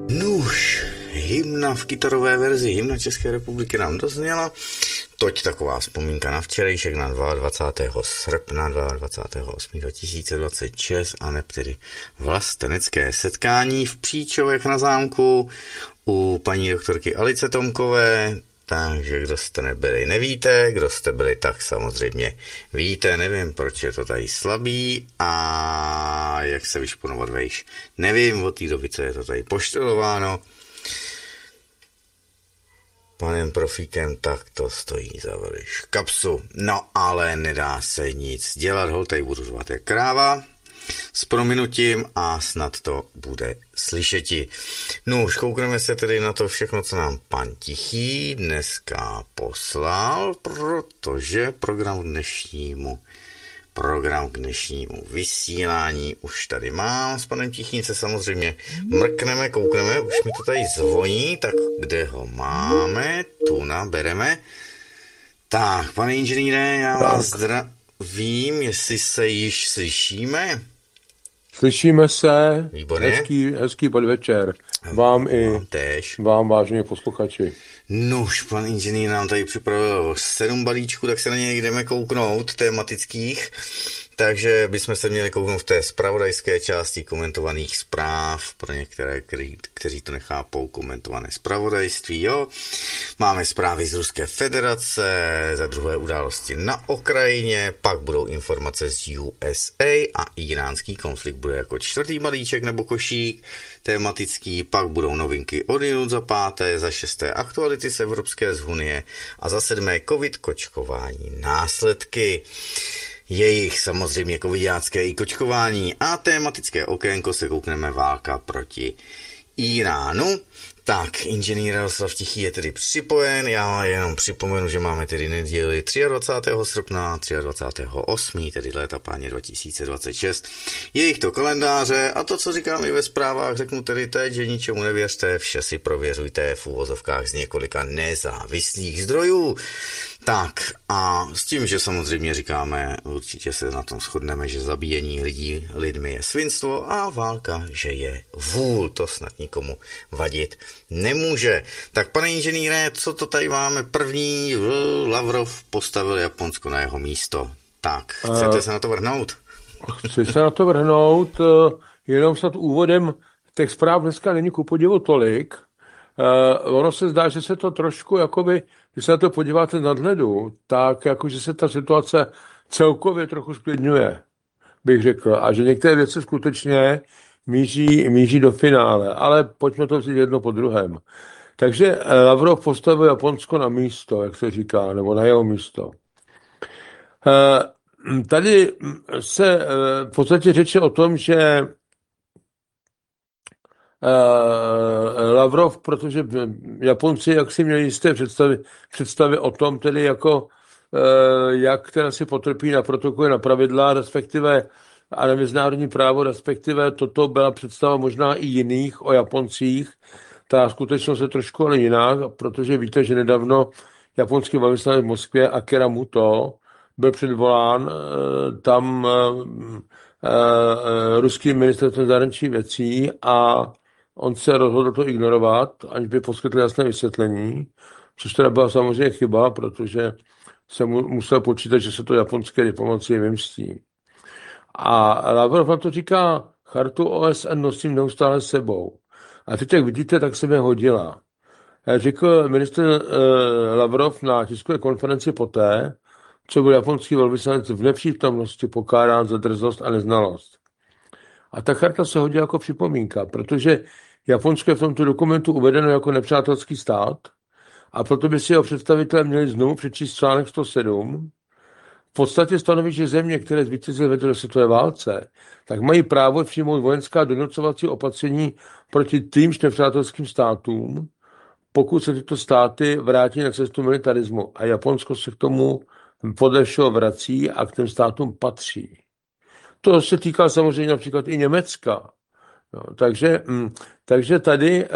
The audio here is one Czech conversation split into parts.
Nuž, hymna v kytarové verzi, hymna České republiky nám dozněla. Toť taková vzpomínka na včerejšek, na 22. srpna 28. 2026 a neb tedy vlastenecké setkání v Příčovech na zámku u paní doktorky Alice Tomkové. Takže kdo jste nebyli, nevíte, kdo jste byli, tak samozřejmě víte, nevím, proč je to tady slabý a jak se vyšponovat vejš. Nevím od té doby, co je to tady poštelováno panem profíkem, tak to stojí za veliš kapsu. No ale nedá se nic dělat, hol tady budu řvat jak kráva s prominutím a snad to bude slyšeti. No už koukneme se tedy na to všechno, co nám pan Tichý dneska poslal, protože program k dnešnímu vysílání už tady mám. S panem Tichým se samozřejmě mrkneme, koukneme, už mi to tady zvoní, tak kde ho máme? Tu nabereme. Tak, pane inženýre, já vás zdravím, jestli se již slyšíme. Slyšíme se. Výborně. Hezký podvečer. Vám i též. vám, vážení posluchači. Nuž, pan inženýr nám tady připravil 7 balíčků, tak se na ně jdeme kouknout, tematických. Takže bychom se měli kouknout v té zpravodajské části komentovaných zpráv, pro některé, kteří to nechápou, komentované zpravodajství, jo. Máme zprávy z Ruské federace, za druhé události na Ukrajině, pak budou informace z USA a iránský konflikt bude jako 4. balíček nebo košík tematický, pak budou novinky od jinut za 5., za 6. aktuality z Evropské unie a za 7. covid kočkování následky. Jejich samozřejmě covidácké i kočkování a tematické okénko se koukneme válka proti Iránu. Tak, inženýr Jaroslav Tichý je tedy připojen, já jenom připomenu, že máme tedy neděli 23. srpna, 23.8., tedy léta páně 2026. Jejich to kalendáře a to, co říkám i ve zprávách, řeknu tedy teď, že ničemu nevěřte, vše si prověřujte v úvozovkách z několika nezávislých zdrojů. Tak a s tím, že samozřejmě říkáme, určitě se na tom shodneme, že zabíjení lidmi je svinstvo a válka, že je vůl, to snad nikomu vadit nemůže. Tak pane inženýre, co to tady máme? První Lavrov postavil Japonsko na jeho místo. Tak, chcete se na to vrhnout? Chci se na to vrhnout, jenom snad úvodem, těch zpráv dneska není ku podivu tolik. Ono se zdá, že se to trošku, jakoby, když se na to podíváte nadhledu, tak jakože se ta situace celkově trochu sklidňuje, bych řekl. A že některé věci skutečně míří do finále. Ale pojďme to vzít jedno po druhém. Takže Lavrov postavil Japonsko na místo, jak se říká, nebo na jeho místo. Tady se v podstatě řeče o tom, že Lavrov, protože Japonci jak si měli jisté představy o tom, tedy jako jak teda si potrpí na protokoly, na pravidla, respektive a na mezinárodní právo, respektive toto byla představa možná i jiných o Japoncích. Ta skutečnost je trošku ale jiná, protože víte, že nedávno japonský velvyslanec v Moskvě Akira Muto byl předvolán tam ruským ministerstvem zahraničních věcí a on se rozhodl to ignorovat, aniž by poskytl jasné vysvětlení, což teda byla samozřejmě chyba, protože se musel počítat, že se to japonské diplomacie vymstí. A Lavrov na to říká, chartu OSN nosím neustále s sebou. A teď, jak vidíte, tak se mi hodila. Řekl ministr Lavrov na tiskové konferenci poté, co byl japonský velvyslanec v nepřítomnosti pokárán za drzost a neznalost. A ta charta se hodí jako připomínka, protože Japonsko je v tomto dokumentu uvedeno jako nepřátelský stát a proto by si jeho představitelé měli znovu přečíst článek 107. V podstatě stanoví, že země, které zvítězily ve druhé světové válce, tak mají právo přijmout vojenská donucovací opatření proti týmž nepřátelským státům, pokud se tyto státy vrátí na cestu militarismu. A Japonsko se k tomu podle všeho vrací a k těm státům patří. To se týká samozřejmě například i Německa. No, takže tady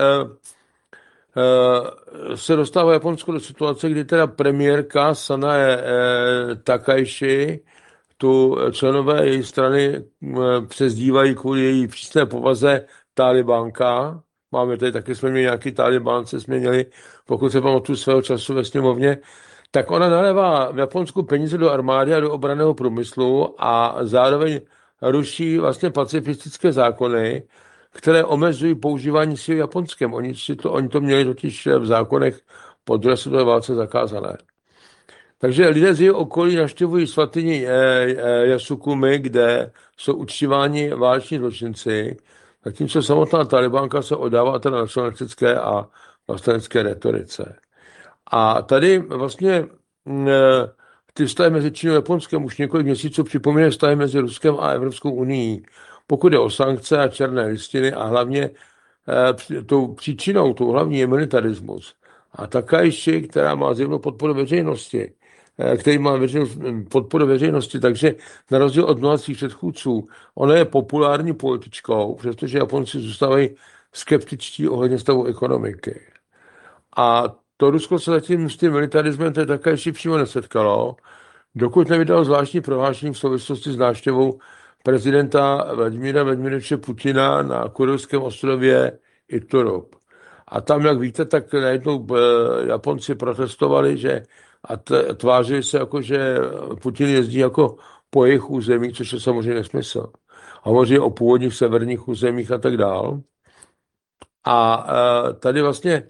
se dostává Japonsko do situace, kdy teda premiérka Sanae Takaishi, tu členové její strany přezdívají kvůli její přísné povaze Talibánka, máme tady taky, jsme měli nějaký Talibánce, jsme měli, pokud se pamatuju svého času ve sněmovně, tak ona nalévá v Japonsku peníze do armády a do obranného průmyslu a zároveň ruší vlastně pacifistické zákony, které omezují používání síly japonském. Oni to měli totiž v zákonech po druhé světové válce zakázané. Takže lidé z jeho okolí navštěvují svatyni Yasukuni, kde jsou uctíváni váleční zločinci, zatímco samotná Talibánka se oddává teda nacionalistické a vlastenecké retorice. A tady vlastně ty vztahy mezi Čínou a Japonskem už několik měsíců připomínají vztahy mezi Ruskem a Evropskou unií. Pokud je o sankce a černé listiny a hlavně tou příčinou, tou hlavní je militarismus. A Takaishi, která má zjevnou podporu veřejnosti, který má podporu veřejnosti, takže na rozdíl od mnoha svých předchůdců, ona je populární političkou, přestože Japonci zůstávají skeptičtí ohledně stavu ekonomiky. A to Rusko se zatím s tím militarismem to také ještě přímo nesetkalo, dokud nevydalo zvláštní prohlášení v souvislosti s návštěvou prezidenta Vladimíra Vladimiroviče Putina na Kurilském ostrově Iturup. A tam, jak víte, tak najednou Japonci protestovali, že a tvářili se jako, že Putin jezdí jako po jejich území, což je samozřejmě nesmysl. Hovoří o původních severních územích a tak dál. A tady vlastně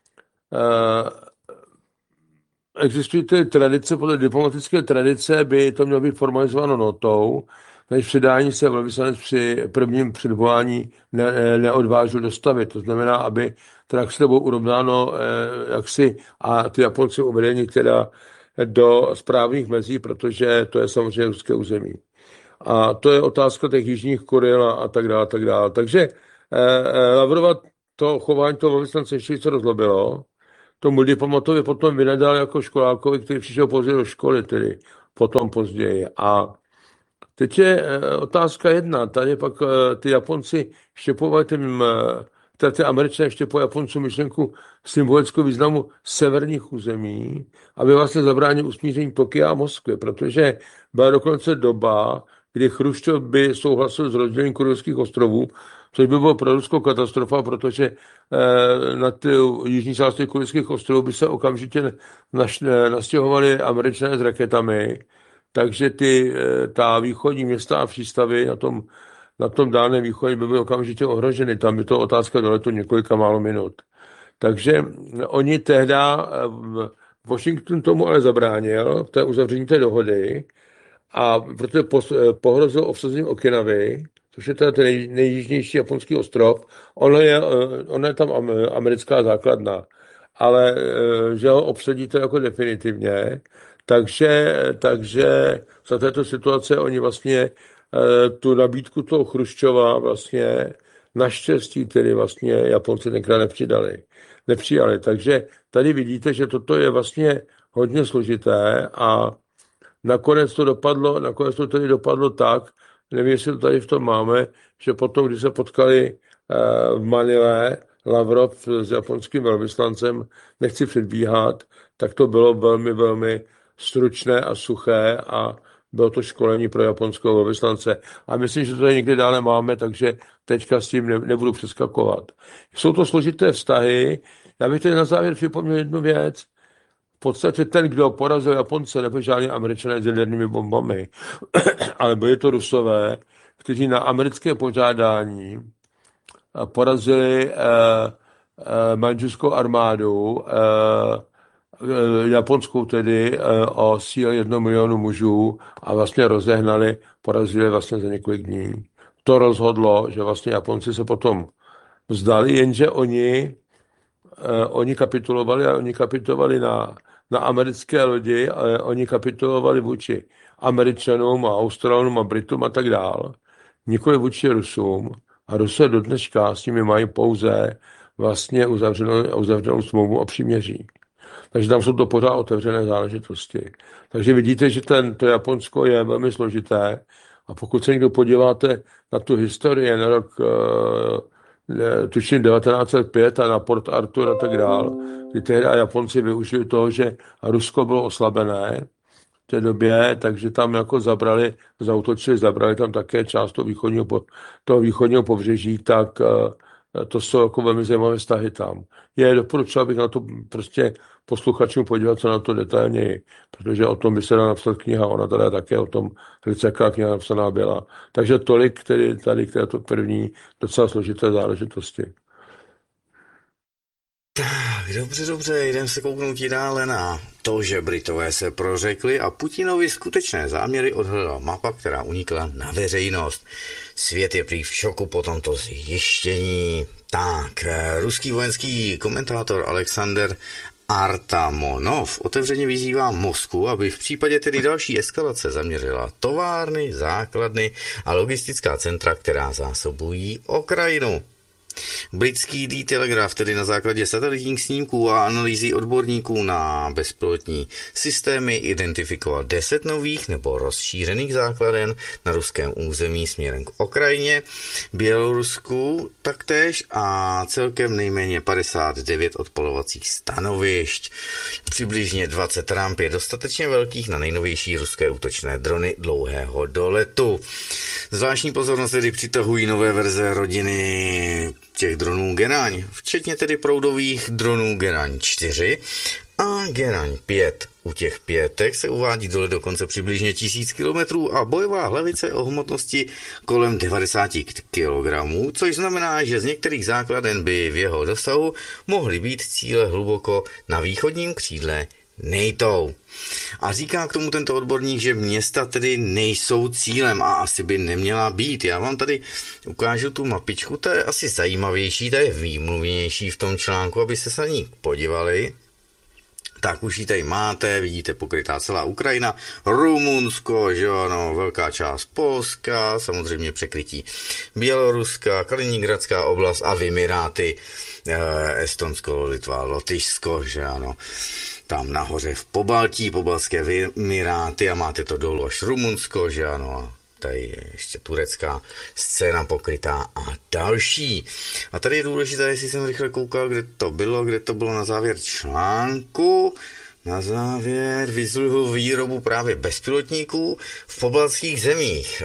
existují ty tradice, podle diplomatické tradice by to mělo být formalizováno notou, než předání se velvyslanec při prvním předvolání neodvážil dostavit. To znamená, aby tak se bylo urovnáno jaksi a ty Japonci uvedení teda do správných mezí, protože to je samozřejmě ruské území. A to je otázka těch jižních Kuril a tak dále, tak dále. Takže Lavrova to chování toho velvyslance ještě se rozlobilo. Tomu diplomatovi potom vynadal jako školákovi, který přišel později do školy, tedy potom později. A teď je otázka jedna. Tady pak ty Japonci štěpovali ty Američané štěpovali Japoncům myšlenku symbolickou významu severních území, aby vlastně zabránili usmíření Tokia a Moskvy, protože byla dokonce doba, kdy Chruščov by souhlasil s rozdělením Kurilských ostrovů, což by bylo pro Rusko katastrofa, protože na ty jižní části Kurilských ostrovů by se okamžitě nastěhovali Američané s raketami, takže ta východní města a přístavy na tom dálném východě by byly okamžitě ohroženy. Tam by to otázka do letu několika málo minut. Takže oni tehda, Washington tomu ale zabránil v té uzavření té dohody a protože pohrozil obsazením Okinavy, což je teda ten nejjižnější japonský ostrov, ono je tam americká základna, ale že ho obsadíte jako definitivně, takže za této situace oni vlastně tu nabídku toho Chruščova vlastně naštěstí tedy vlastně Japonci tenkrát nepřijali. Takže tady vidíte, že toto je vlastně hodně složité a nakonec to tady dopadlo tak, nevím, jestli to tady v tom máme, že potom, když se potkali v Manile Lavrov s japonským velvyslancem, nechci předbíhat, tak to bylo velmi, velmi stručné a suché a bylo to školení pro japonského velvyslance. A myslím, že to tady někdy dále máme, takže teďka s tím nebudu přeskakovat. Jsou to složité vztahy. Já bych tady na závěr připomněl jednu věc. V podstatě ten, kdo porazil Japonce, nebyl žádný Američané s jadernými bombami, ale byli to Rusové, kteří na americké požádání porazili manžuskou armádu, japonskou tedy, o síle 1 milionu mužů a vlastně porazili vlastně za několik dní. To rozhodlo, že vlastně Japonci se potom vzdali, jenže oni kapitulovali na americké lodi, ale oni kapitulovali vůči Američanům a Australanům a Britům a tak dál. Nikoli vůči Rusům. A Rusové do dneška s nimi mají pouze vlastně uzavřenou smlouvu o příměří. Takže tam jsou to pořád otevřené záležitosti. Takže vidíte, že to Japonsko je velmi složité. A pokud se někdo podíváte na tu historii, na rok tuším 1905 a na Port Arthur a tak dál, kdy tehdy Japonci využili toho, že Rusko bylo oslabené v té době, takže tam jako zabrali tam také část toho východního pobřeží, tak to jsou jako velmi zajímavé vztahy tam. Je doporučil, abych na to prostě posluchačům podívat se na to detailněji, protože o tom by se dala napsat kniha, ona teda také o tom jaká kniha napsaná byla. Takže tolik tedy tady k této první docela složité záležitosti. Tak, dobře, jdem se kouknout i dále na to, že Britové se prořekli a Putinovi skutečné záměry odhalila mapa, která unikla na veřejnost. Svět je prý v šoku po tomto zjištění. Tak, ruský vojenský komentátor Alexander Artamonov otevřeně vyzývá Moskvu, aby v případě tedy další eskalace zaměřila továrny, základny a logistická centra, která zásobují Ukrajinu. Britský The Telegraph tedy na základě satelitních snímků a analýzy odborníků na bezpilotní systémy identifikoval 10 nových nebo rozšířených základen na ruském území směrem k Ukrajině, Bělorusku taktéž a celkem nejméně 59 odpolovacích stanovišť. Přibližně 20 ramp je dostatečně velkých na nejnovější ruské útočné drony dlouhého doletu. Zvláštní pozornost tedy přitahují nové verze rodiny těch dronů Geraň, včetně tedy proudových dronů Geraň 4 a Geraň 5. U těch pětek se uvádí dole dokonce přibližně 1000 km a bojová hlavice o hmotnosti kolem 90 kg, což znamená, že z některých základen by v jeho dosahu mohly být cíle hluboko na východním křídle NATO. A říká k tomu tento odborník, že města tedy nejsou cílem a asi by neměla být. Já vám tady ukážu tu mapičku, ta je asi zajímavější, ta je výmluvnější v tom článku, abyste se na ní podívali. Tak už ji tady máte, vidíte pokrytá celá Ukrajina, Rumunsko, že ano, velká část Polska, samozřejmě překrytí Běloruska, Kaliningradská oblast a Vymiráty, Estonsko, Litva, Lotyšsko, že ano. Tam nahoře v Pobaltí, pobaltské Vymiráty a máte to dolů až Rumunsko, že ano, tady je ještě turecká scéna pokrytá a další. A tady je důležité, jestli jsem rychle koukal, kde to bylo na závěr článku. Na závěr vyzdvihl výrobu právě bezpilotníků v pobaltských zemích,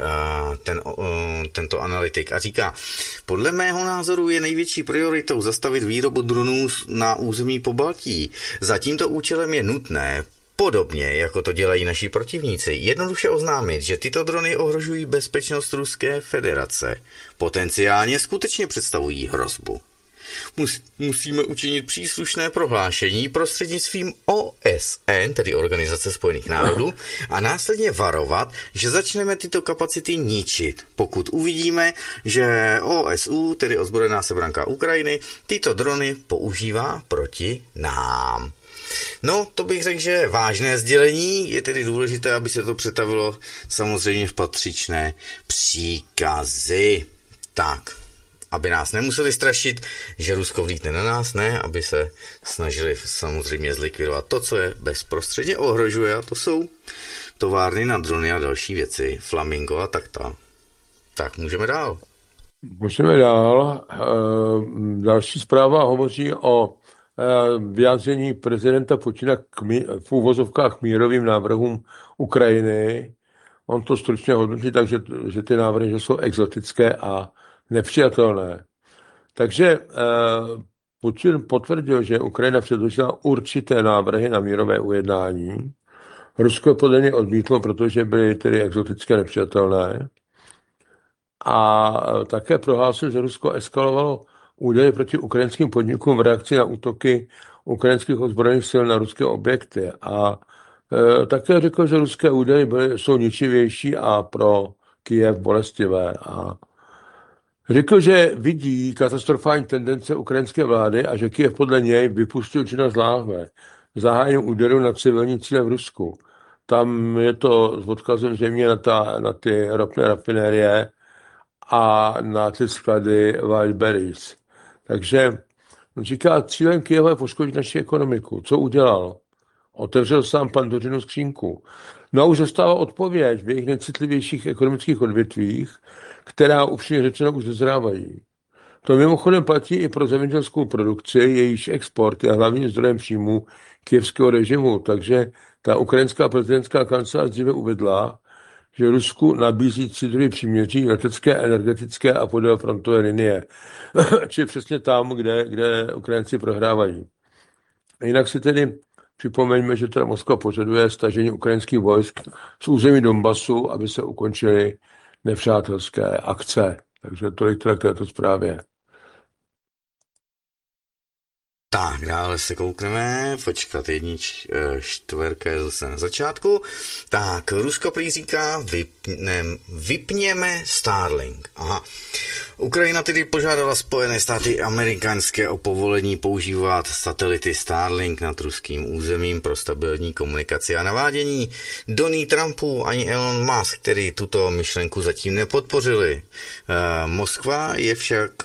tento analytik, a říká, podle mého názoru je největší prioritou zastavit výrobu dronů na území Pobaltí. Za tímto účelem je nutné, podobně jako to dělají naši protivníci, jednoduše oznámit, že tyto drony ohrožují bezpečnost Ruské federace. Potenciálně skutečně představují hrozbu. Musíme učinit příslušné prohlášení prostřednictvím OSN, tedy Organizace spojených národů, a následně varovat, že začneme tyto kapacity ničit, pokud uvidíme, že OSU, tedy ozbrojená sebranka Ukrajiny, tyto drony používá proti nám. No, to bych řekl, že vážné sdělení, je tedy důležité, aby se to přetavilo samozřejmě v patřičné příkazy. Tak, aby nás nemuseli strašit, že Rusko vlítne na nás, ne, aby se snažili samozřejmě zlikvidovat to, co je bezprostředně ohrožuje, a to jsou továrny na drony a další věci, Flamingo a tak můžeme dál. Můžeme dál. Další zpráva hovoří o vyjádření prezidenta Putina v úvozovkách mírovým návrhům Ukrajiny. On to stručně hodnotí, takže že ty návrhy jsou exotické a nepřijatelné. Takže Putin potvrdil, že Ukrajina předložila určité návrhy na mírové ujednání. Rusko je podle něj odmítlo, protože byly tedy exotické nepřijatelné. A také prohlásil, že Rusko eskalovalo údaje proti ukrajinským podnikům v reakci na útoky ukrajinských ozbrojených sil na ruské objekty. A také řekl, že ruské údaje jsou ničivější a pro Kyjev bolestivé. A řekl, že vidí katastrofální tendence ukrajinské vlády a že Kyjev podle něj vypustil činnost láhve zahájením úderu na civilní cíle v Rusku. Tam je to s odkazem zřejmě na ty ropné rafinérie a na ty sklady Wildberries. Takže on říká, cílem Kyjeva je poškodit naši ekonomiku. Co udělal? Otevřel sám Pandořinu skřínku. No a už dostává odpověď v jejich nejcitlivějších ekonomických odvětvích, která upřímně řečeno už dozrávají. To mimochodem platí i pro zemědělskou produkci, jejíž export je hlavním zdrojem příjmů kyjevského režimu. Takže ta ukrajinská prezidentská kancelář dříve uvedla, že Rusku nabízí 3 druhy příměří: letecké, energetické a podélfrontové linie. Čili přesně tam, kde Ukrajinci prohrávají. Jinak si tedy připomeňme, že teda Moskva požaduje stažení ukrajinských vojsk z území Donbasu, aby se ukončily nepřátelské akce. Takže tolik teda k této zprávě. Tak, dále se koukneme, počkat, čtverka je zase na začátku. Tak, Rusko prý říká, vypněme Starlink. Aha. Ukrajina tedy požádala Spojené státy americké o povolení používat satelity Starlink nad ruským územím pro stabilní komunikaci a navádění. Donald Trumpu ani Elon Musk, který tuto myšlenku zatím nepodpořili. Muska je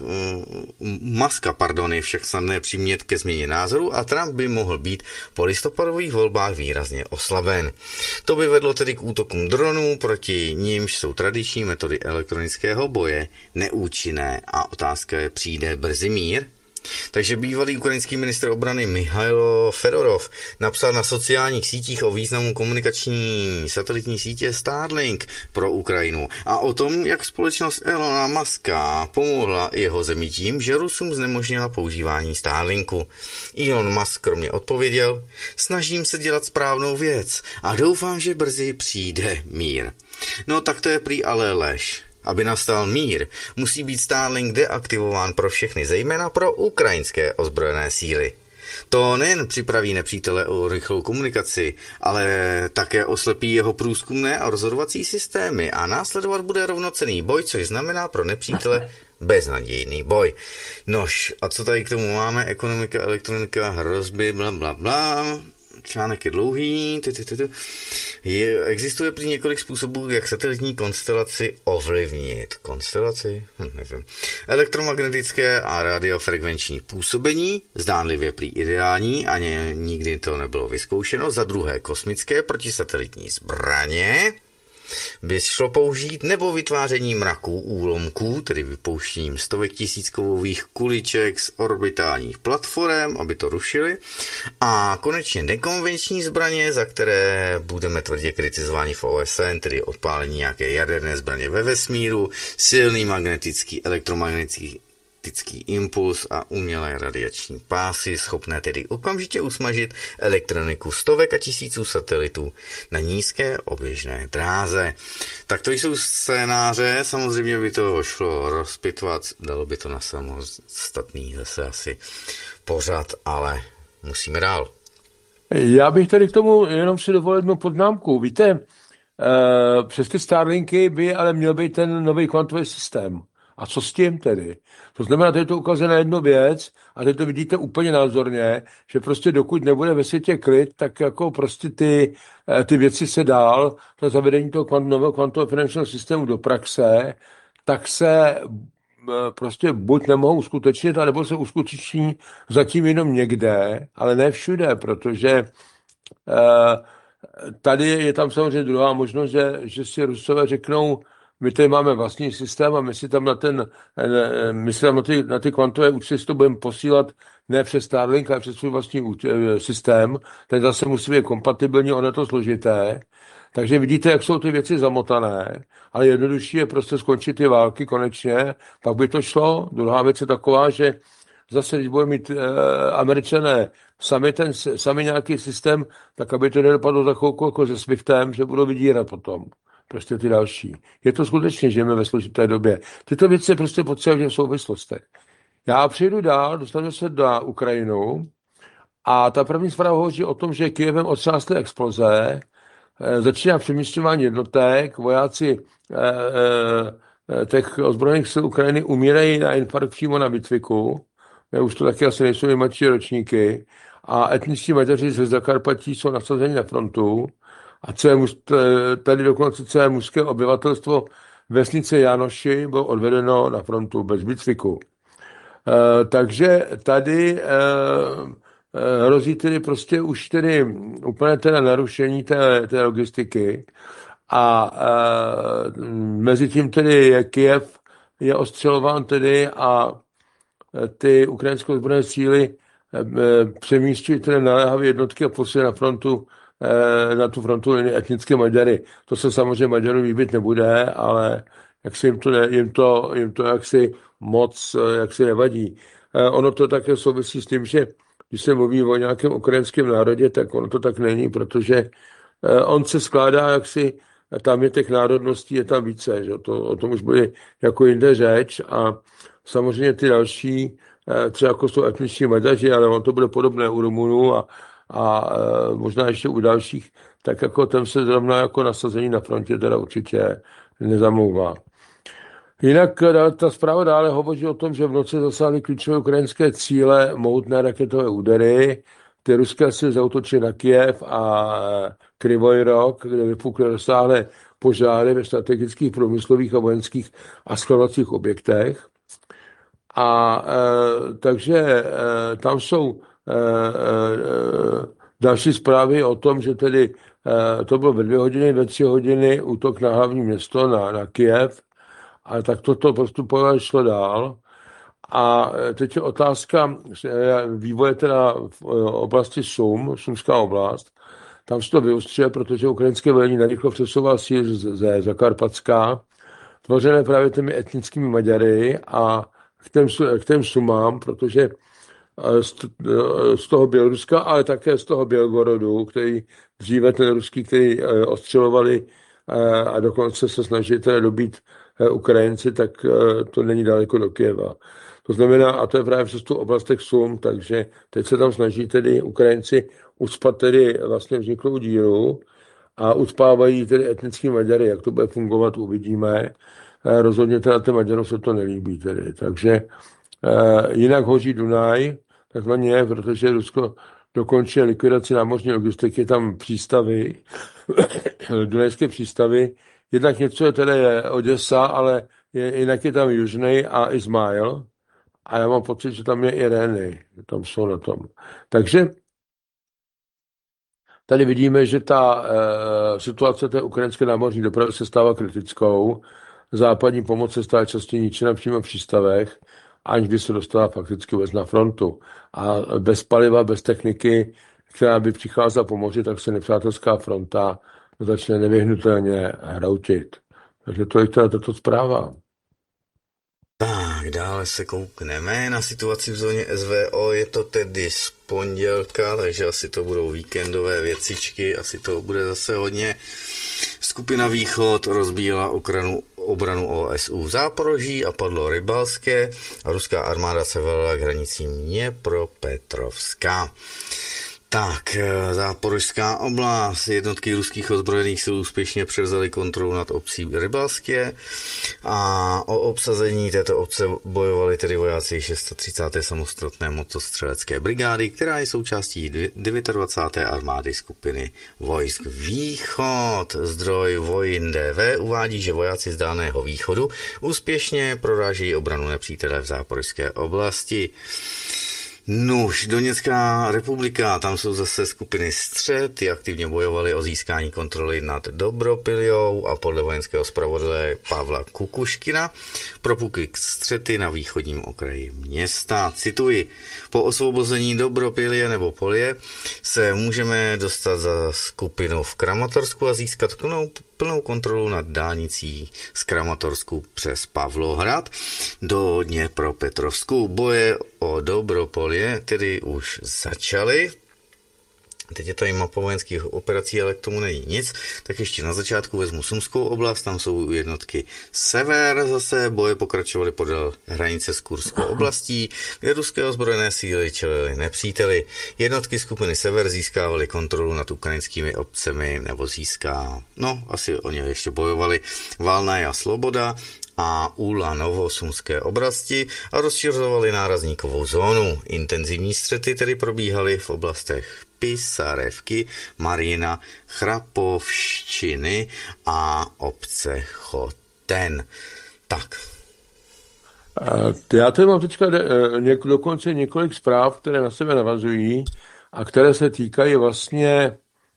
však snadné přimět ke změně názoru a Trump by mohl být po listopadových volbách výrazně oslaben. To by vedlo tedy k útokům dronů, proti nímž jsou tradiční metody elektronického boje neúčinné a otázka je, přijde brzy mír? Takže bývalý ukrajinský ministr obrany Mihailo Fedorov napsal na sociálních sítích o významu komunikační satelitní sítě Starlink pro Ukrajinu a o tom, jak společnost Elona Muska pomohla jeho zemi tím, že Rusům znemožnila používání Starlinku. Elon Musk kromě odpověděl: snažím se dělat správnou věc a doufám, že brzy přijde mír. No tak to je prý ale lež. Aby nastal mír, musí být Starlink deaktivován pro všechny, zejména pro ukrajinské ozbrojené síly. To nejen připraví nepřítele o rychlou komunikaci, ale také oslepí jeho průzkumné a rozhodovací systémy a následovat bude rovnocenný boj, což znamená pro nepřítele beznadějný boj. Nož, a co tady k tomu máme? Ekonomika, elektronika, hrozby, blablabla. Článek je dlouhý. Existuje prý několik způsobů, jak satelitní konstelaci ovlivnit. Konstelaci? Nevím. Elektromagnetické a radiofrekvenční působení, zdánlivě prý ideální, ani nikdy to nebylo vyzkoušeno. Za druhé kosmické protisatelitní zbraně by šlo použít, nebo vytváření mraků úlomků, tedy vypouštěním stovek tisíckových kuliček z orbitálních platform, aby to rušili. A konečně nekonvenční zbraně, za které budeme tvrdě kritizováni v OSN, tedy odpálení nějaké jaderné zbraně ve vesmíru, silný magnetický, elektromagnetický impuls a umělé radiační pásy, schopné tedy okamžitě usmažit elektroniku stovek a tisíců satelitů na nízké oběžné dráze. Tak to jsou scénáře, samozřejmě by to šlo rozpitvat, dalo by to na samostatný zase asi pořad, ale musíme dál. Já bych tady k tomu jenom si dovolil jednu poznámku. Víte, přes ty Starlinky by ale měl být ten nový kvantový systém. A co s tím tedy? To znamená, tady to ukazuje na jednu věc a teď to vidíte úplně názorně, že prostě dokud nebude ve světě klid, tak jako prostě ty věci se dál, to zavedení toho nového kvantového finančního systému do praxe, tak se prostě buď nemohou uskutečnit, anebo se uskuteční zatím jenom někde, ale ne všude, protože tady je tam samozřejmě druhá možnost, že si Rusové řeknou, my tady máme vlastní systém a my si tam na ty kvantové účty to budeme posílat ne přes Starlink, ale přes svůj vlastní systém. Ten zase musí být kompatibilní, ono je to složité. Takže vidíte, jak jsou ty věci zamotané, ale jednodušší je prostě skončit ty války konečně, pak by to šlo. Druhá věc je taková, že zase, když budeme mít Američané sami nějaký systém, tak aby to nedopadlo takovou jako se Swiftem, že budou vydírat potom. Prostě ty další. Je to skutečně, žijeme ve složité době. Tyto věci prostě potřebujeme v souvislostech. Já přejdu dál, dostanu se do Ukrajinu a ta první zpráva hovoří o tom, že Kyjevem otřásly exploze, začíná přemísťování jednotek, vojáci těch ozbrojených sil Ukrajiny umírají na infarkt přímo na Bitviku, už to taky asi nejsou nejmladší ročníky, a etničtí Maďaři ze Zakarpatí jsou nasazeni na frontu. A tady dokonce celé mužské obyvatelstvo vesnice Janoši bylo odvedeno na frontu bez výcviku. Takže tady hrozí tedy prostě už tedy úplně teda narušení té logistiky a mezi tím tedy Kyjev je ostřelován tedy a ty ukrajinské ozbrojené síly přemístí tedy naléhavé jednotky a posílají na frontu na tu frontu etnické Maďary. To se samozřejmě Maďarům líbit nebude, ale jak si jim to jaksi moc jaksi nevadí. Ono to také souvisí s tím, že když se mluví o nějakém ukrajinském národě, tak ono to tak není, protože on se skládá jaksi, tam je těch národností, je tam více, že? O tom už bude jako jinde řeč a samozřejmě ty další, třeba jako jsou etniční Maďaři, ale on to bude podobné u Rumunů a možná ještě u dalších, tak jako tam se zrovna jako nasazení na frontě teda určitě nezamlouvá. Jinak ta zpráva dále hovoří o tom, že v noci zasáhly klíčové ukrajinské cíle mohutné raketové údery. Ty ruské síly zaútočily na Kyjev a Kryvoj Rih, kde vypukly rozsáhlé požáry ve strategických průmyslových a vojenských a skladovacích objektech. A takže tam jsou další zprávy o tom, že tedy to bylo ve 2 hodiny, ve 3 hodiny útok na hlavní město, na Kyjev, ale tak toto postupové šlo dál. A teď je otázka vývoje teda v oblasti Sumská oblast. Tam se to vyostřuje, protože ukrajinské velení narychlo přesouvá síly ze Zakarpatská, tvořené právě těmi etnickými Maďary a k těm Sumám, protože z toho Běloruska, ale také z toho Bělgorodu, který dříve ten ruský, který ostřelovali a dokonce se snažili teda dobít Ukrajinci, tak to není daleko do Kyjeva. To znamená, a to je právě přes tu oblastech Sum, takže teď se tam snaží tedy Ukrajinci ucpat tedy vlastně vzniklou díru a ucpávají tedy etnický Maďary. Jak to bude fungovat, uvidíme. Rozhodně teda těm Maďarům se to nelíbí tedy. Takže jinak hoří Dunaj, takzvaně, protože Rusko dokončuje likvidaci námořní logistiky, tam přístavy, dunajské přístavy. Jednak něco je tedy Oděsa, ale jinak je tam Južnej a Izmail. A já mám pocit, že tam je i Reny, tam jsou na tom. Takže tady vidíme, že ta situace té ukrajinské námořní dopravy se stává kritickou. Západní pomoc se stává častěji ničena přímo v přístavech, aniž by se dostala fakticky vůbec na frontu. A bez paliva, bez techniky, která by přicházela po moři, tak se nepřátelská fronta začne nevyhnutelně hroutit. Takže to je teda tato zpráva. Tak, dále se koukneme na situaci v zóně SVO, je to tedy z pondělka, takže asi to budou víkendové věcičky, asi to bude zase hodně. Skupina Východ rozbíjela obranu OSU v Záporoží a padlo Rybalské a ruská armáda se velila k hranicím Dněpropetrovská. Tak, Záporožská oblast, jednotky ruských ozbrojených sil úspěšně převzaly kontrolu nad obcí Rybalské a o obsazení této obce bojovali tedy vojáci 630. samostatné motostřelecké brigády, která je součástí 29. armády skupiny vojsk Východ. Zdroj Vojin DV uvádí, že vojáci z Dálného východu úspěšně prorážejí obranu nepřítele v Záporožské oblasti. Nuž, Doněcká republika, tam jsou zase skupiny Střet, ty aktivně bojovali o získání kontroly nad Dobropiljou a podle vojenského zpravodaje Pavla Kukuškina propukly střety na východním okraji města. Cituji, po osvobození Dobropilje nebo Polje se můžeme dostat za skupinu v Kramatorsku a získat plnou kontrolu nad dálnicí z Kramatorsku přes Pavlohrad do Dněpropetrovsku. Boje o Dobropolje tedy už začaly. Teď je tady mapa vojenských operací, ale k tomu není nic. Tak ještě na začátku vezmu Sumskou oblast, tam jsou jednotky Sever zase. Boje pokračovaly podél hranice s Kurskou oblastí, kde ruské ozbrojené síly čelily nepříteli. Jednotky skupiny Sever získávaly kontrolu nad ukrajinskými obcemi, nebo asi oni ještě bojovali, Valná a Sloboda a Ulanovo Sumské oblasti a rozšiřovali nárazníkovou zónu. Intenzivní střety tedy probíhaly v oblastech Pisarevky, Marina, Chrapovštiny a obce Choten. Tak. Já tady mám teďka dokonce několik zpráv, které na sebe navazují a které se týkají vlastně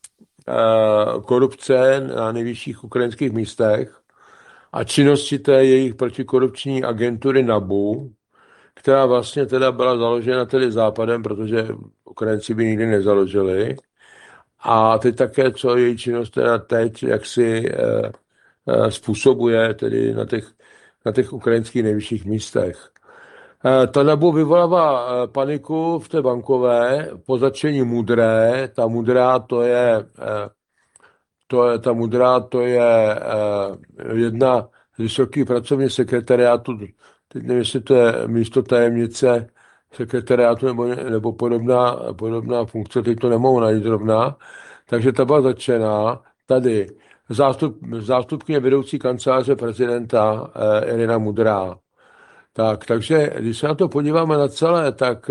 korupce na nejvyšších ukrajinských místech a činnosti té jejich protikorupční agentury NABU, která vlastně teda byla založena tedy Západem, protože Ukrajinci by nikdy nezaložili. A teď také, co její činnost teda teď, jak si způsobuje tedy na těch ukrajinských nejvyšších místech. Ta NABU vyvolává paniku v té bankové po začení Mudré. Ta Mudrá to je jedna z vysokých pracovních sekretariátů, teď nevím, jestli to je místo tajemnice sekretariátu nebo podobná funkce, teď to nemohu najít zrovna. Takže ta byla začená tady zástupkyně vedoucí kanceláře prezidenta Irina Mudrá. Takže když se na to podíváme na celé, tak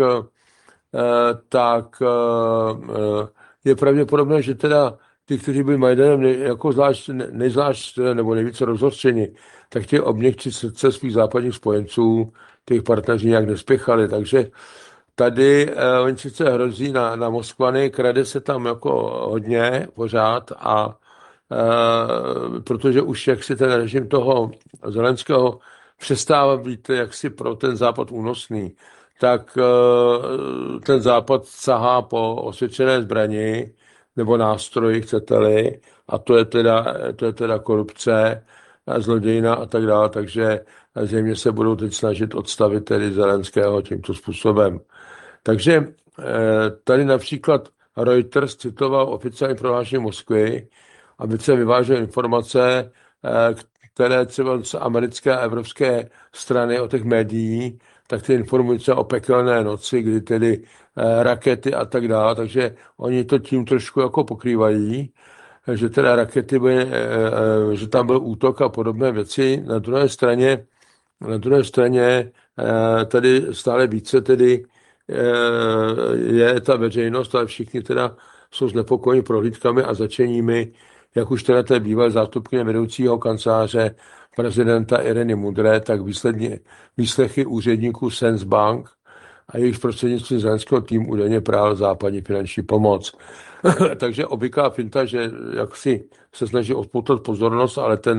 je pravděpodobné, že teda ty, kteří byli Majdanem jako nejzvlášť nebo nejvíce rozhořčeni, tak ti obněkčí srdce svých západních spojenců, těch partneři nějak nespěchali. Takže tady oni sice hrozí na Moskvany, krade se tam jako hodně pořád a protože už jaksi ten režim toho Zelenského přestává být jaksi pro ten západ únosný, tak ten západ sahá po osvědčené zbrani nebo nástroji, chcete-li, a to je teda korupce, zlodějina a tak dále, takže zřejmě se budou teď snažit odstavit tedy Zelenského tímto způsobem. Takže tady například Reuters citoval oficiální prohlášení Moskvy, aby se vyvážely informace, které třeba z americké a evropské strany od těch médií, tak ty informují o pekelné noci, kdy tedy rakety a tak dále, takže oni to tím trošku jako pokrývají, že teda rakety byly, že tam byl útok a podobné věci. Na druhé straně tady stále více tedy je ta veřejnost, ale všichni teda jsou znepokojeni prohlídkami a začeními, jak už teda té bývalé zástupkyně vedoucího kanceláře prezidenta Iriny Mudré, tak výslechy úředníků Sense Bank a jejich prostřednictvím Zelenského tým údajně prál západní finanční pomoc. Takže obvyklá finta, že jak si se snaží odpoutat pozornost, ale ten